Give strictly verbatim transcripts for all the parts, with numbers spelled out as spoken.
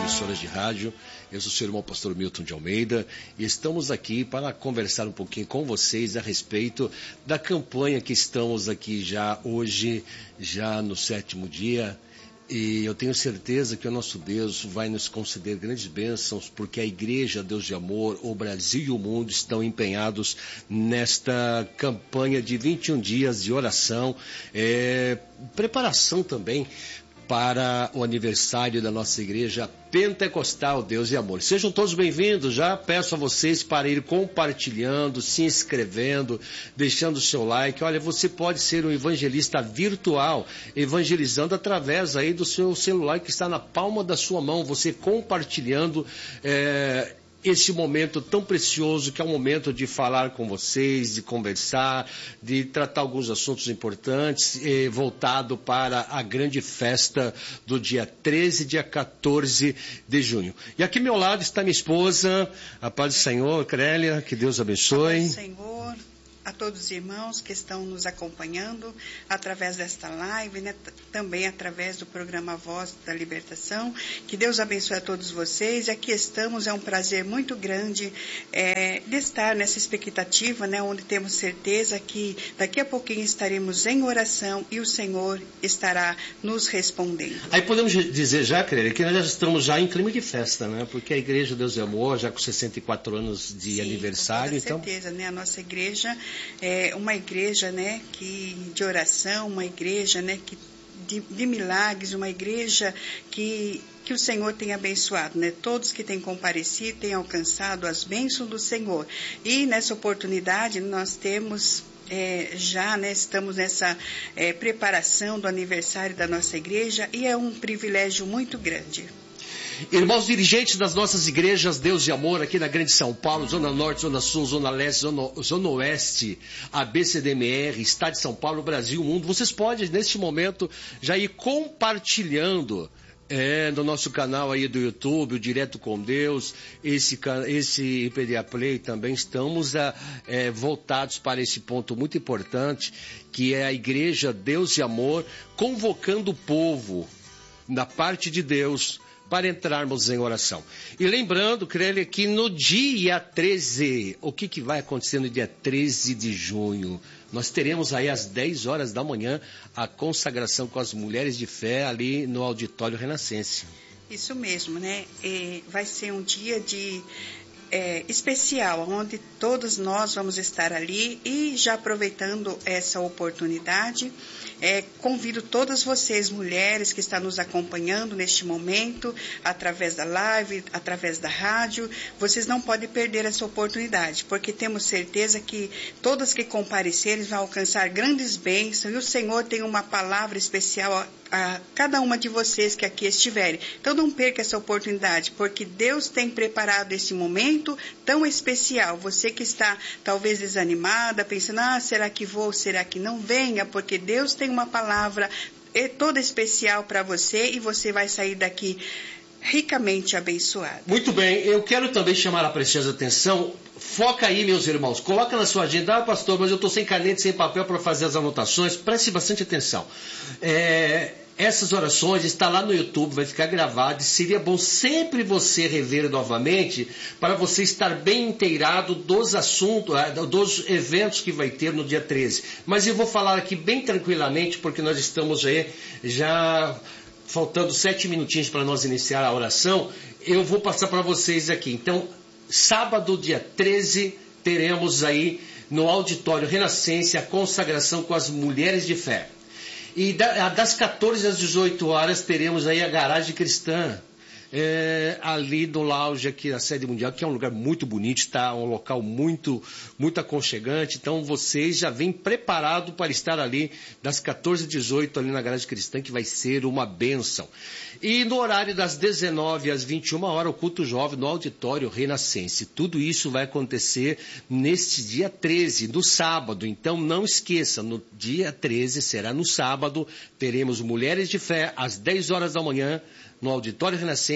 emissoras de rádio. Eu sou o seu irmão pastor Milton de Almeida e estamos aqui para conversar um pouquinho com vocês a respeito da campanha que estamos aqui já hoje, já no sétimo dia. E eu tenho certeza que o nosso Deus vai nos conceder grandes bênçãos, porque a Igreja Deus de Amor, o Brasil e o mundo estão empenhados nesta campanha de vinte e um dias de oração, é, preparação também para o aniversário da nossa igreja Pentecostal Deus e Amor. Sejam todos bem-vindos. Já peço a vocês para ir compartilhando, se inscrevendo, deixando o seu like. Olha, você pode ser um evangelista virtual, evangelizando através aí do seu celular que está na palma da sua mão, você compartilhando é, esse momento tão precioso que é o momento de falar com vocês, de conversar, de tratar alguns assuntos importantes, eh, voltado para a grande festa do dia treze e dia quatorze de junho. E aqui ao meu lado está minha esposa, a paz do Senhor, Crélia, que Deus abençoe. A paz do Senhor, a todos os irmãos que estão nos acompanhando através desta live, né, também através do programa Voz da Libertação. Que Deus abençoe a todos vocês. E aqui estamos, é um prazer muito grande é, de estar nessa expectativa, né, onde temos certeza que daqui a pouquinho estaremos em oração e o Senhor estará nos respondendo. Aí podemos dizer já, Crélia, que nós já estamos já em clima de festa, né? Porque a Igreja Deus e Amor, já com sessenta e quatro anos de Sim, aniversário. Com toda certeza, então... né? A nossa igreja é uma igreja, né, que, de oração, uma igreja, né, que, de, de milagres, uma igreja que, que o Senhor tem abençoado, né? Todos que têm comparecido têm alcançado as bênçãos do Senhor. E nessa oportunidade nós temos... É, já né, estamos nessa é, preparação do aniversário da nossa igreja e é um privilégio muito grande. Irmãos dirigentes das nossas igrejas Deus de Amor, aqui na Grande São Paulo, Zona Norte, Zona Sul, Zona Leste, Zona, Zona Oeste, a B C D M R, Estado de São Paulo, Brasil, Mundo, vocês podem, neste momento, já ir compartilhando É, no nosso canal aí do YouTube, o Direto com Deus, esse, esse I P D A Play também, estamos a, é, voltados para esse ponto muito importante, que é a Igreja Deus e Amor, convocando o povo, na parte de Deus, para entrarmos em oração. E lembrando, Crélia, que no dia treze, o que, que vai acontecer no dia treze de junho? Nós teremos aí às dez horas da manhã a consagração com as mulheres de fé ali no Auditório Renascense. Isso mesmo, né? E vai ser um dia de... É, especial, onde todos nós vamos estar ali e já aproveitando essa oportunidade, é, convido todas vocês, mulheres que estão nos acompanhando neste momento, através da live, através da rádio, vocês não podem perder essa oportunidade, porque temos certeza que todas que comparecerem vão alcançar grandes bênçãos e o Senhor tem uma palavra especial a, a cada uma de vocês que aqui estiverem. Então não perca essa oportunidade, porque Deus tem preparado esse momento tão especial. Você que está talvez desanimada, pensando, ah, será que vou, será que não? Venha, porque Deus tem uma palavra toda especial para você e você vai sair daqui ricamente abençoado. Muito bem, eu quero também chamar a preciosa atenção. Foca aí, meus irmãos, coloca na sua agenda. Ah, pastor, mas eu estou sem caneta, sem papel para fazer as anotações. Preste bastante atenção. É... Essas orações estão lá no YouTube, vai ficar gravado, e seria bom sempre você rever novamente, para você estar bem inteirado dos assuntos, dos eventos que vai ter no dia treze. Mas eu vou falar aqui bem tranquilamente, porque nós estamos aí já faltando sete minutinhos para nós iniciar a oração. Eu vou passar para vocês aqui. Então, sábado, dia treze, teremos aí no Auditório Renascense a consagração com as mulheres de fé. E das quatorze às dezoito horas teremos aí a Garagem Cristã, é, ali no lounge aqui da Sede Mundial, que é um lugar muito bonito, está um local muito, muito aconchegante. Então vocês já vêm preparados para estar ali das quatorze às dezoito ali na Garagem Cristã, que vai ser uma bênção. E no horário das dezenove às vinte e uma horas, o culto jovem no Auditório Renascense. Tudo isso vai acontecer neste dia treze, no sábado. Então não esqueça, no dia treze, será no sábado, teremos Mulheres de Fé às dez horas da manhã, no Auditório Renascense,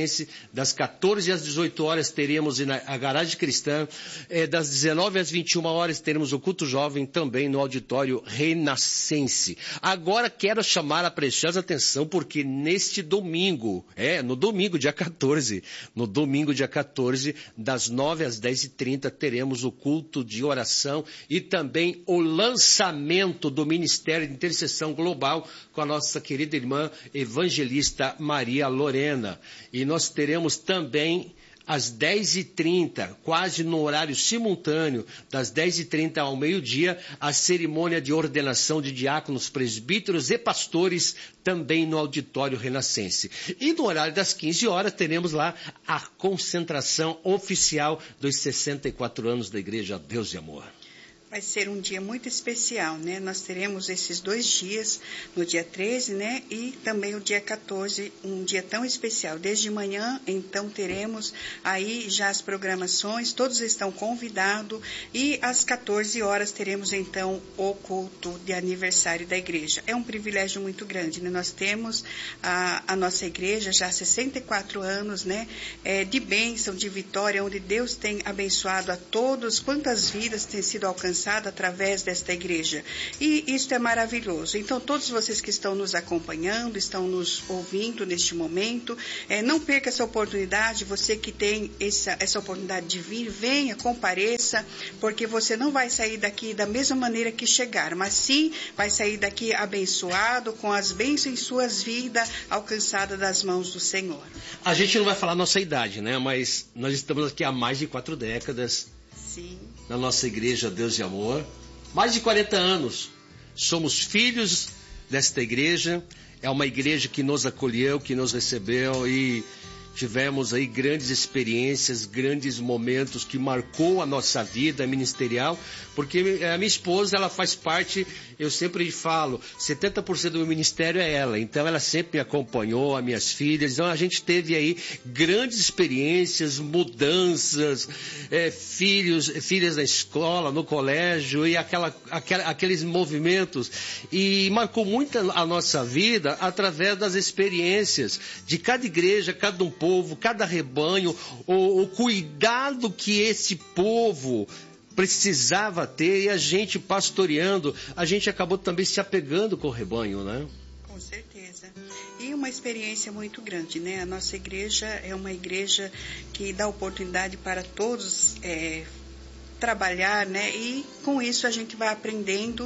Renascense. Das quatorze às dezoito horas teremos a Garagem Cristã. É, das dezenove às vinte e uma horas teremos o culto jovem também no auditório Renascense. Agora quero chamar a preciosa atenção porque neste domingo, é, no domingo, dia quatorze, no domingo, dia quatorze, das nove às dez e trinta, teremos o culto de oração e também o lançamento do Ministério de Intercessão Global com a nossa querida irmã evangelista Maria Lorena. E nós teremos também às dez e trinta, quase no horário simultâneo, das dez e trinta ao meio-dia, a cerimônia de ordenação de diáconos, presbíteros e pastores, também no auditório Renascense. E no horário das quinze horas, teremos lá a concentração oficial dos sessenta e quatro anos da Igreja Deus e Amor. Vai ser um dia muito especial, né? Nós teremos esses dois dias, no dia treze, né? E também o dia quatorze, um dia tão especial. Desde manhã, então, teremos aí já as programações, todos estão convidados. E às quatorze horas teremos, então, o culto de aniversário da igreja. É um privilégio muito grande, né? Nós temos a, a nossa igreja já há sessenta e quatro anos, né? É, de bênção, de vitória, onde Deus tem abençoado a todos, quantas vidas têm sido alcançadas através desta igreja. E isso é maravilhoso. Então, todos vocês que estão nos acompanhando, estão nos ouvindo neste momento, é, não perca essa oportunidade. Você que tem essa, essa oportunidade de vir, venha, compareça, porque você não vai sair daqui da mesma maneira que chegar, mas sim vai sair daqui abençoado, com as bênçãos em suas vidas alcançadas das mãos do Senhor. A gente não vai falar a nossa idade, né? Mas nós estamos aqui há mais de quatro décadas. Sim. Na nossa igreja Deus e Amor, mais de quarenta anos, somos filhos desta igreja, é uma igreja que nos acolheu, que nos recebeu e tivemos aí grandes experiências, grandes momentos que marcou a nossa vida ministerial, porque a minha esposa, ela faz parte, eu sempre falo, setenta por cento do meu ministério é ela, então ela sempre me acompanhou, as minhas filhas, então a gente teve aí grandes experiências, mudanças, é, filhos, filhas na escola, no colégio e aquela, aquela, aqueles movimentos, e marcou muito a nossa vida através das experiências de cada igreja, cada um povo, cada rebanho, o, o cuidado que esse povo precisava ter, e a gente pastoreando, a gente acabou também se apegando com o rebanho, né? Com certeza. E uma experiência muito grande, né? A nossa igreja é uma igreja que dá oportunidade para todos é, trabalhar, né? E com isso a gente vai aprendendo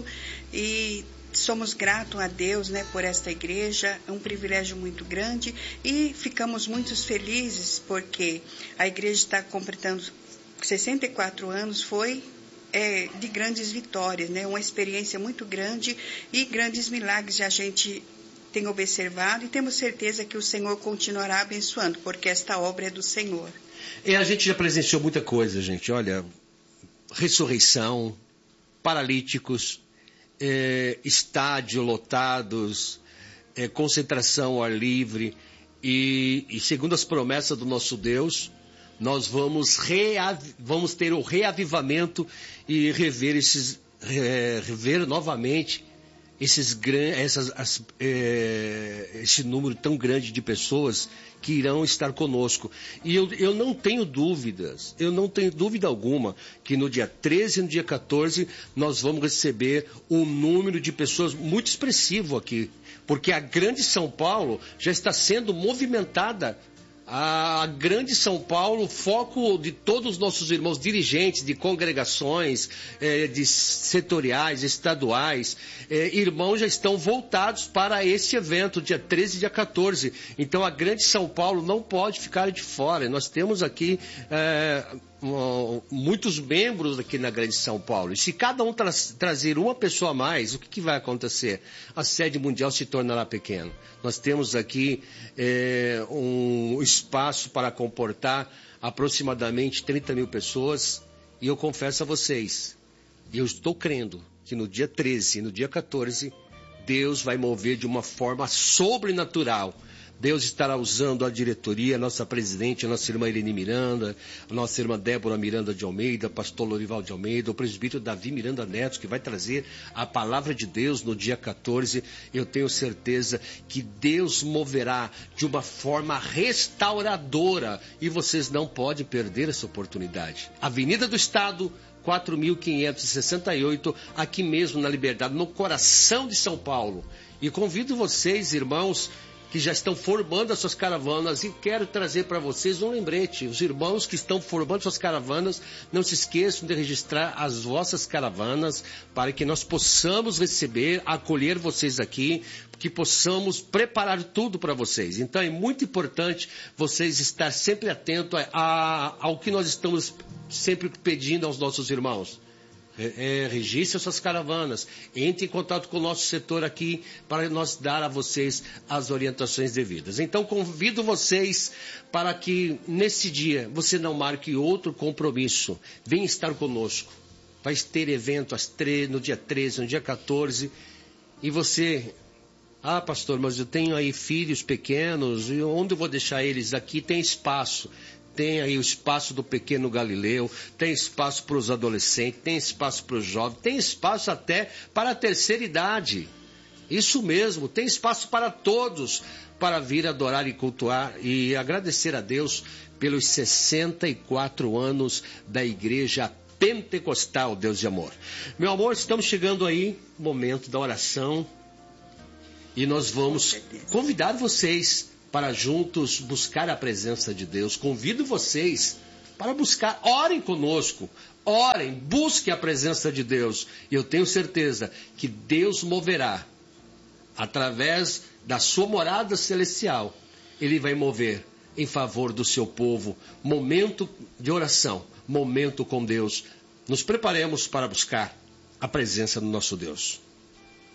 e somos gratos a Deus, né, por esta igreja, é um privilégio muito grande e ficamos muito felizes porque a igreja está completando sessenta e quatro anos, foi é, de grandes vitórias, né, uma experiência muito grande e grandes milagres a gente tem observado e temos certeza que o Senhor continuará abençoando, porque esta obra é do Senhor. E a gente já presenciou muita coisa, gente, olha, ressurreição, paralíticos, É, estádio lotados, é, concentração ao ar livre e, e segundo as promessas do nosso Deus, nós vamos, reav, vamos ter o reavivamento e rever, esses, é, rever novamente esses, essas, as, é, esse número tão grande de pessoas que irão estar conosco. E eu, eu não tenho dúvidas, eu não tenho dúvida alguma que no dia treze e no dia quatorze nós vamos receber um número de pessoas muito expressivo aqui, porque a Grande São Paulo já está sendo movimentada. A Grande São Paulo, foco de todos os nossos irmãos dirigentes de congregações, eh, de setoriais, estaduais, eh, irmãos já estão voltados para esse evento, dia treze e dia quatorze. Então a Grande São Paulo não pode ficar de fora. Nós temos aqui eh, muitos membros aqui na Grande São Paulo. E se cada um tra trazer uma pessoa a mais, o que, que vai acontecer? A sede mundial se tornará pequena. Nós temos aqui é, um espaço para comportar aproximadamente trinta mil pessoas. E eu confesso a vocês, eu estou crendo que no dia treze e no dia quatorze, Deus vai mover de uma forma sobrenatural Deus estará usando a diretoria, a nossa presidente, a nossa irmã Helene Miranda, a nossa irmã Débora Miranda de Almeida, pastor Lorival de Almeida, o presbítero Davi Miranda Neto, que vai trazer a palavra de Deus no dia quatorze. Eu tenho certeza que Deus moverá de uma forma restauradora e vocês não podem perder essa oportunidade. Avenida do Estado, quatro mil quinhentos e sessenta e oito, aqui mesmo na Liberdade, no coração de São Paulo. E convido vocês, irmãos, que já estão formando as suas caravanas, e quero trazer para vocês um lembrete. Os irmãos que estão formando suas caravanas, não se esqueçam de registrar as vossas caravanas, para que nós possamos receber, acolher vocês aqui, que possamos preparar tudo para vocês. Então é muito importante vocês estar sempre atentos a, a, ao que nós estamos sempre pedindo aos nossos irmãos. É, registre suas caravanas, entre em contato com o nosso setor aqui para nós dar a vocês as orientações devidas. Então convido vocês para que nesse dia você não marque outro compromisso, venha estar conosco. Vai ter evento às treze, no dia treze, no dia quatorze, e você, ah pastor, mas eu tenho aí filhos pequenos, e onde eu vou deixar eles? Aqui tem espaço. Tem aí o espaço do pequeno Galileu, tem espaço para os adolescentes, tem espaço para os jovens, tem espaço até para a terceira idade. Isso mesmo, tem espaço para todos, para vir adorar e cultuar e agradecer a Deus pelos sessenta e quatro anos da Igreja Pentecostal, Deus de Amor. Meu amor, estamos chegando aí, momento da oração, e nós vamos convidar vocês para juntos buscar a presença de Deus. Convido vocês para buscar, orem conosco, orem, busquem a presença de Deus. E eu tenho certeza que Deus moverá, através da sua morada celestial, Ele vai mover em favor do seu povo. Momento de oração, momento com Deus. Nos preparemos para buscar a presença do nosso Deus.